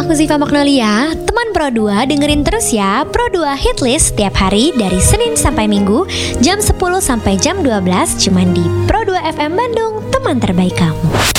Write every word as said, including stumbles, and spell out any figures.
aku Ziva Magnolia, teman Pro dua, dengerin terus ya Pro dua Hitlist setiap hari dari Senin sampai Minggu jam sepuluh sampai jam dua belas cuman di Pro dua F M Bandung, teman terbaik kamu.